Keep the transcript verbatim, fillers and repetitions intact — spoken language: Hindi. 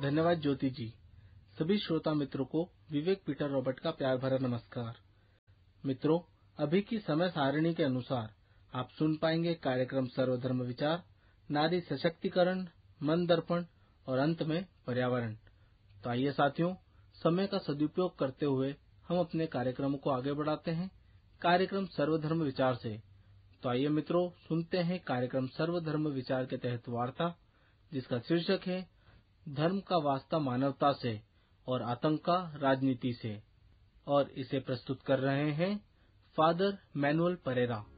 धन्यवाद ज्योति जी। सभी श्रोता मित्रों को विवेक पीटर रॉबर्ट का प्यार भरा नमस्कार। मित्रों, अभी की समय सारणी के अनुसार आप सुन पाएंगे कार्यक्रम सर्वधर्म विचार, नारी सशक्तिकरण, मन दर्पण और अंत में पर्यावरण। तो आइए साथियों, समय का सदुपयोग करते हुए हम अपने कार्यक्रम को आगे बढ़ाते हैं कार्यक्रम सर्वधर्म विचार से। तो आइए मित्रों, सुनते हैं कार्यक्रम सर्वधर्म विचार के तहत वार्ता, जिसका शीर्षक है धर्म का वास्ता मानवता से और आतंक का राजनीति से। और इसे प्रस्तुत कर रहे हैं फादर मैनुअल परेरा।